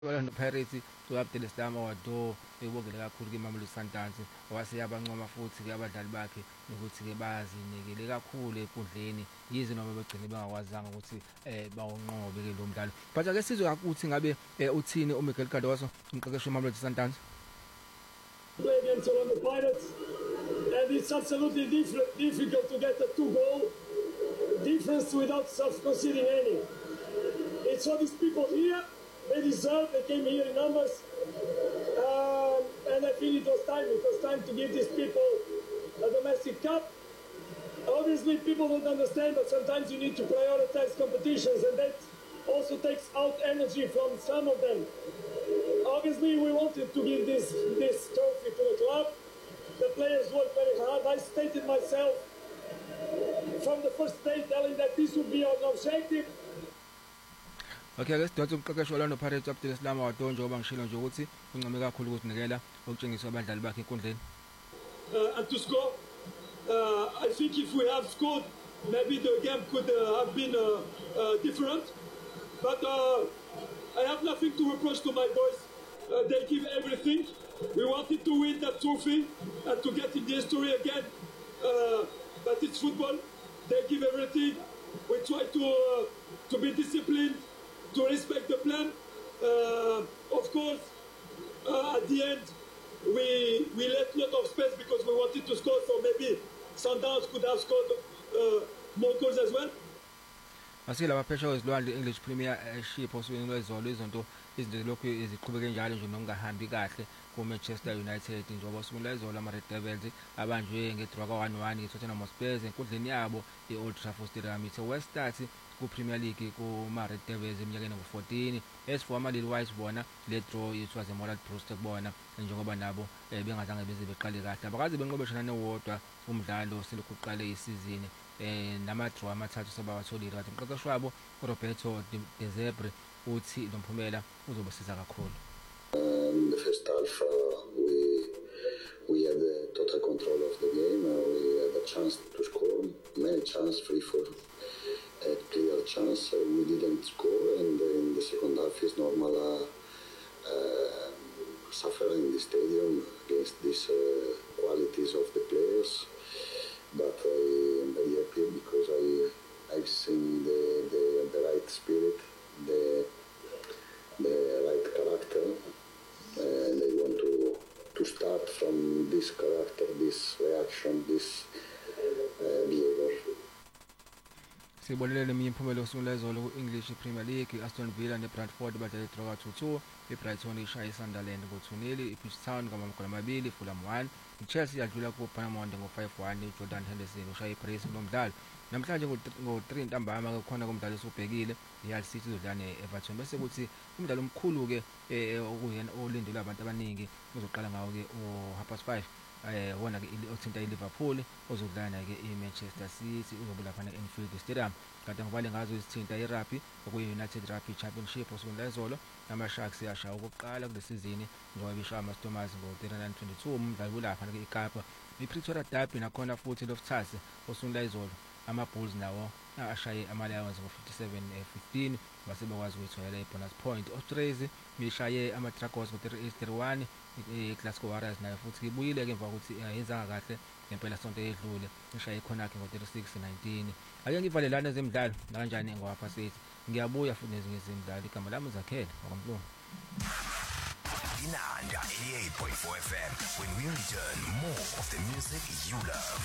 Orlando Pirates uAbdel Islam Owado ebongele kakhulu kuMamelodi Sundowns wase yabancoma futhi ke abadlali bakhe ukuthi ke bazinikele kakhulu enkundleni yize noma begcine bengakwazanga ukuthi bawunqobe ke lo mdlalo but ake sizwe ukuthi ngabe uthini uMiguel Cardoso umqeqeshi weMamelodi Sundowns. Play against Orlando Pirates and it's absolutely difficult to get a 2-goal difference without conceding any. It's all these people here. They deserve, they came here in numbers, and I feel it was time to give these people a domestic cup. Obviously, people don't understand, but sometimes you need to prioritize competitions, and that also takes out energy from some of them. Obviously, we wanted to give this trophy to the club. The players worked very hard. I stated myself from the first day telling that this would be our objective. Okay ke sidonsa umqeqeshi Orlando Pirates uAbdel Islam Owado njengoba ngishilo nje ukuthi uncome kakhulu ukuzinikela okutshengiswa abadlali bakhe enkundleni. And to score, I think if we have scored, maybe the game could have been different. But I have nothing to reproach to my boys. They give everything. We wanted to win that trophy and to get in the history again. But it's football. They give everything. We try to be disciplined, to respect the plan. Of course, at the end, we left a lot of space because we wanted to score, so maybe Sundowns could have scored more goals as well. Asile abaphesha wezilwandle English Premiership osukwini lwezolo izinto lokhu iziqhubeke njalo nje nokungahambi kahle kuManchester United njengoba osukwini lwezolo ama-Red Devils abanjwe ngedraw ka-1-1 iTottenham Hotspur enkundleni yabo e-Old Trafford Stadium ithe westart ku-Premier League kuma-Red Devils eminyakeni ngu-14 as for ama-Lil Whites bona le draw it was a moral boost kubona njengoba nabo bengazange beze beqale kahle abakaze benqobeshana newodwa umdlalo selokhu uqale isizini nama-draw amathathu sebawatholile kanti umqeqeshi wabo uRoberto De Zerbi uthi lo mphumela uzobasiza kakhulu. The first half we had total control of the game. We had a chance to score, many chances, 3-4 clear chance. We didn't score, and in the second half is normal suffering in the stadium against these qualities of the players. But I am very happy because I've seen the right spirit, the right character, and I want to start from this character, this reaction, this behavior. Sibonelele eminye imphumela osukwini lwezolo ku-English Premier League Aston Villa neBrentford badlala idraw ka-2-2 iBrighton ishaya iSunderland ngo-2-0 Ipswich Town ngamagoli 2 Fulham 1 iChelsea yadlula kuBournemouth ngo-5-1 uJordan Henderson ushaya ibrace nomdlalo namhlanje ngo-3 ntambama kukhona kumdlalo osubhekile iHull City izodlala neEverton bese kuthi umdlalo omkhulu ke okuyena olindelwe abantu abaningi uzoqala ngawo ke o5:30 wona ke othinta iLiverpool ozodlala ke iManchester City uzobuya lapha eAnfield Stadium kanti ngoba lengazo izithinta iRugby okuyi-United Rugby Championship osukwini lwezolo ama-Sharks yashaya okokuqala kulesizini njengoba bishaya ama-Stormers ngo-39-22 umdlalo ulapha ke eKapa iPretoria Derby nakhona futhi lofthasi osukwini lwezolo ama-Bulls nawo ashaye ama-Lions ngo-57-15 base bekwazi ukuyitholela i-bonus point. Australia bishaye ama-Dragons ngo-38-31 iGlasgow Warriors nayo futhi ibuyile ke emva kokuthi ayenzanga kahle ngempela sonto edlule ishaye iConnacht ngo-36-19. Ake ngivalelana ezemidlalo kanjani ngoba sithi ngiyabuya futhi nezinye izimidlalo igama lami uZakhele ngoMlungu. Inanda 88.4 FM when we return more of the music you love.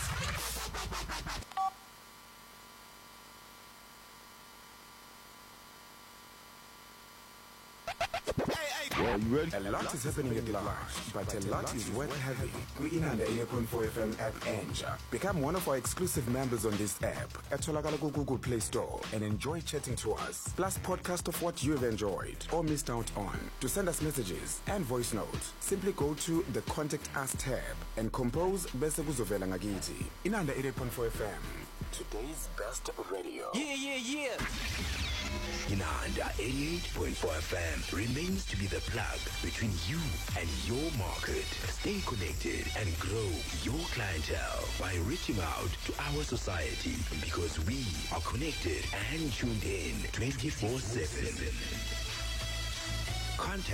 Well, you ready? A lot is happening at large, but a lot is worth having. We in the 88.4 FM app Anja. Become one of our exclusive members on this app at Google Play Store and enjoy chatting to us. Plus podcast of what you've enjoyed or missed out on. To send us messages and voice notes, simply go to the Contact Us tab and compose Bese Kuzovela Ngakiti. In the 88.4 FM, today's best radio. Yeah. Inanda 88.4 FM remains to be the plug between you and your market. Stay connected and grow your clientele by reaching out to our society because we are connected and tuned in 24/7. Contact